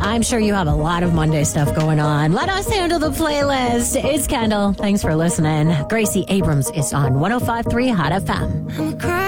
I'm sure you have a lot of Monday stuff going on. Let us handle the playlist. It's Kendall. Thanks for listening. Gracie Abrams is on 105.3 Hot FM.